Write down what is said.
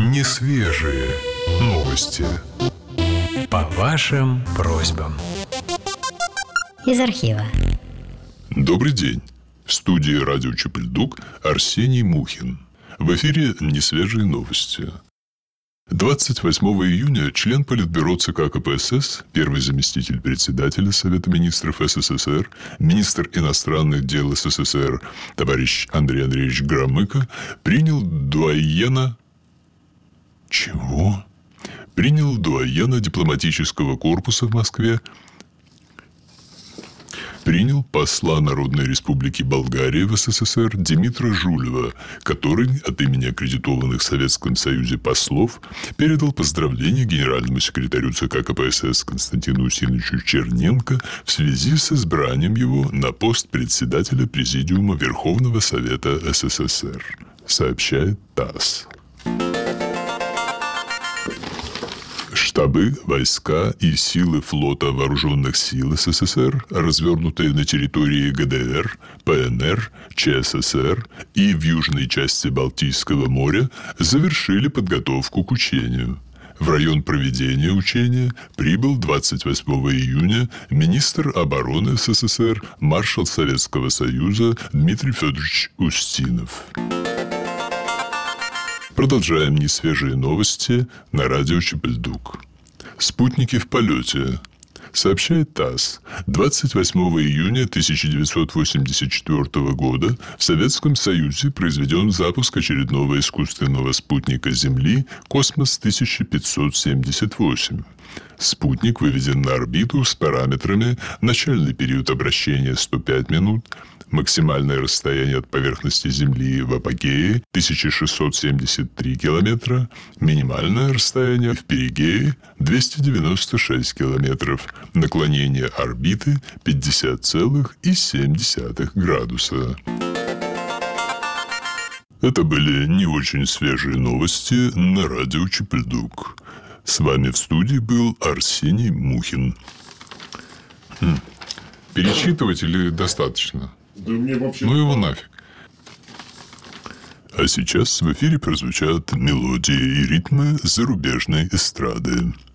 Несвежие новости. По вашим просьбам. Из архива. Добрый день. В студии радио Чепельдук Арсений Мухин. В эфире несвежие новости. 28 июня член Политбюро ЦК КПСС, первый заместитель председателя Совета министров СССР, министр иностранных дел СССР товарищ Андрей Андреевич Громыко принял дуаена... Чего? Принял дуаена дипломатического корпуса в Москве. Принял посла Народной Республики Болгария в СССР Димитра Жулева, который от имени аккредитованных в Советском Союзе послов передал поздравления генеральному секретарю ЦК КПСС Константину Усиновичу Черненко в связи с избранием его на пост председателя Президиума Верховного Совета СССР, сообщает ТАСС. Штабы, войска и силы флота Вооруженных сил СССР, развернутые на территории ГДР, ПНР, ЧССР и в южной части Балтийского моря, завершили подготовку к учению. В район проведения учения прибыл 28 июня министр обороны СССР, маршал Советского Союза Дмитрий Федорович Устинов. Продолжаем несвежие новости на радио Чепельдук. Спутники в полете. Сообщает ТАСС. 28 июня 1984 года в Советском Союзе произведен запуск очередного искусственного спутника Земли «Космос-1578». Спутник выведен на орбиту с параметрами: начальный период обращения 105 минут, максимальное расстояние от поверхности Земли в апогее 1673 километра, минимальное расстояние в перигее 296 километров, наклонение орбиты 50,7 градуса. Это были не очень свежие новости на радио Чепельдук. С вами в студии был Арсений Мухин. Перечитывать или достаточно? Да мне вообще... Ну его нафиг. А сейчас в эфире прозвучат мелодии и ритмы зарубежной эстрады.